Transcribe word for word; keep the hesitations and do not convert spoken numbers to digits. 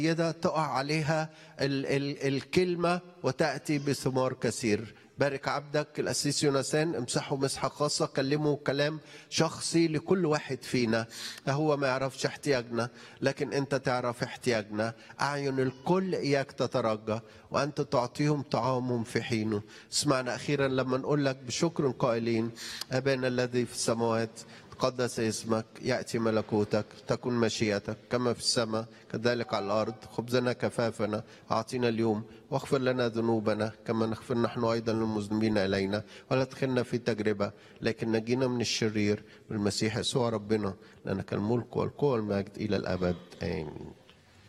تقع عليها ال ال الكلمة وتأتي بثمار كثير. بارك عبدك القسيس يونسان، امسحه مسحة خاصة، كلمه كلام شخصي لكل واحد فينا. هو ما يعرفش احتياجنا لكن انت تعرف احتياجنا. اعين الكل اياك تترجى وانت تعطيهم طعامهم في حينه. اسمعنا اخيرا لما نقول لك بشكر قائلين: ابانا الذي في السماوات تقدس اسمك، يأتي ملكوتك، تكن مشيئتك كما في السماء كذلك على الأرض. خبزنا كفافنا أعطينا اليوم، واغفر لنا ذنوبنا كما نغفر نحن أيضا للمذنبين إلينا، ولا تدخلنا في تجربة لكن نجينا من الشرير بالمسيح يسوع ربنا، لأنك الملك والقوة والمجد إلى الأبد آمين.